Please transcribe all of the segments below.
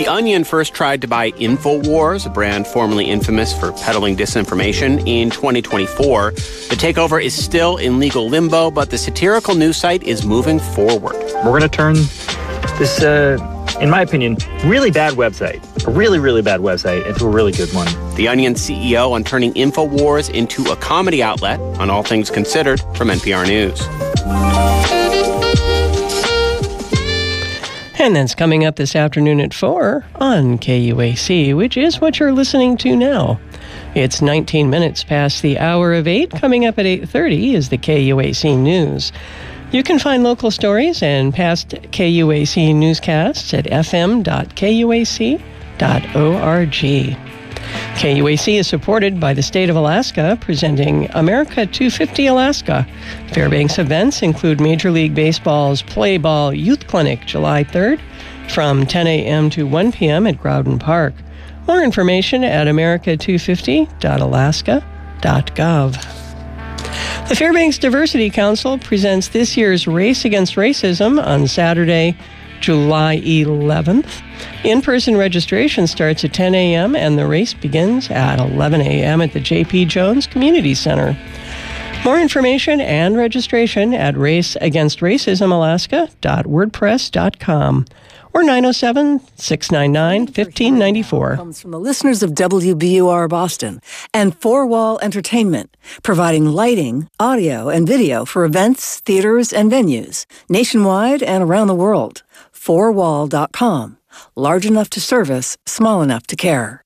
Onion first tried to buy InfoWars, a brand formerly infamous for peddling disinformation, in 2024. The takeover is still in legal limbo, but the satirical news site is moving forward. We're going to turn this, in my opinion, really bad website, a really, really bad website, into a really good one. The Onion CEO on turning InfoWars into a comedy outlet on All Things Considered from NPR News. And that's coming up this afternoon at 4 on KUAC, which is what you're listening to now. It's 19 minutes past the hour of 8. Coming up at 8:30 is the KUAC News. You can find local stories and past KUAC newscasts at fm.kuac.org. KUAC is supported by the state of Alaska, presenting America 250 Alaska. Fairbanks events include Major League Baseball's Play Ball Youth Clinic, July 3rd, from 10 a.m. to 1 p.m. at Groudon Park. More information at america250.alaska.gov. The Fairbanks Diversity Council presents this year's Race Against Racism on Saturday, July 11th. In-person registration starts at 10 a.m. and the race begins at 11 a.m. at the J.P. Jones Community Center. More information and registration at raceagainstracismalaska.wordpress.com or 907-699-1594. Comes from the listeners of WBUR Boston and Four Wall Entertainment, providing lighting, audio, and video for events, theaters, and venues nationwide and around the world. Fourwall.com. Large enough to service, small enough to care.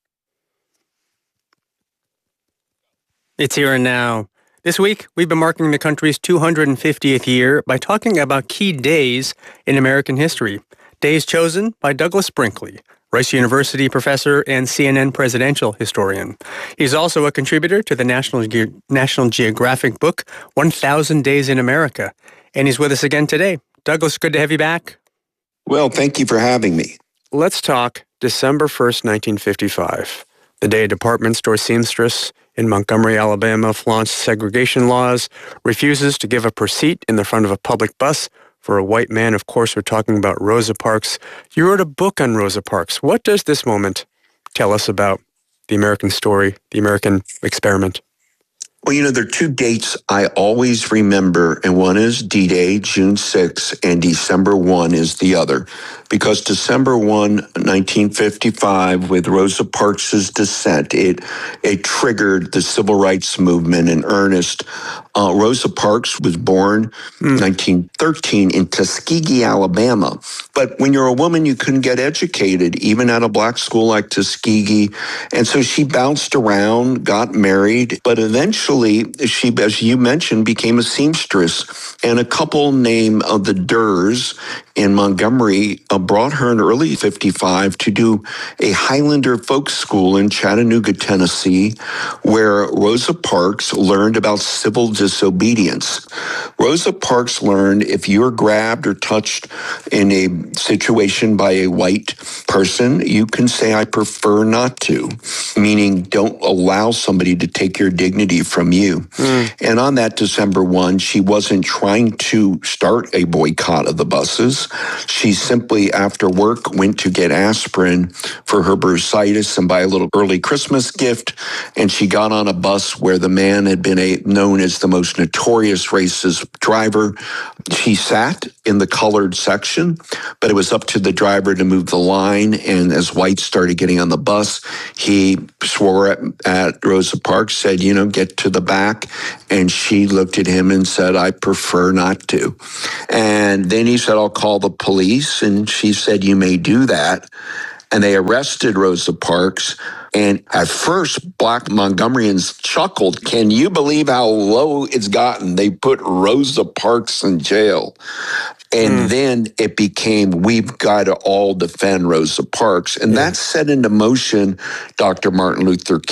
It's here and now. This week, we've been marking the country's 250th year by talking about key days in American history. Days chosen by Douglas Brinkley, Rice University professor and CNN presidential historian. He's also a contributor to the National Geographic book, 1000 Days in America. And he's with us again today. Douglas, good to have you back. Well, thank you for having me. Let's talk December 1st, 1955, the day a department store seamstress in Montgomery, Alabama flaunts segregation laws, refuses to give up her seat in the front of a public bus for a white man. Of course, we're talking about Rosa Parks. You wrote a book on Rosa Parks. What does this moment tell us about the American story, the American experiment? Well, there are two dates I always remember, and one is D-Day, June 6th, and December 1 is the other. Because December 1, 1955, with Rosa Parks' dissent, it triggered the civil rights movement in earnest. Rosa Parks was born in 1913 in Tuskegee, Alabama. But when you're a woman, you couldn't get educated, even at a black school like Tuskegee. And so she bounced around, got married, but eventually she, as you mentioned, became a seamstress. And a couple named the Durrs in Montgomery brought her in early 55 to do a Highlander folk school in Chattanooga, Tennessee, where Rosa Parks learned about civil disobedience. Rosa Parks learned if you're grabbed or touched in a situation by a white person, you can say, I prefer not to, meaning don't allow somebody to take your dignity from you. And on that December 1, she wasn't trying to start a boycott of the buses. She simply, after work, went to get aspirin for her bursitis and buy a little early Christmas gift. And she got on a bus where the man had been known as the most notorious racist driver. She sat in the colored section, but it was up to the driver to move the line. And as whites started getting on the bus, he swore at Rosa Parks, said, get to the back. And she looked at him and said, I prefer not to. And then he said, I'll call the police. And she said, you may do that. And they arrested Rosa Parks. And at first, black Montgomeryans chuckled. Can you believe how low it's gotten? They put Rosa Parks in jail. And then it became, we've got to all defend Rosa Parks. And that set into motion Dr. Martin Luther King.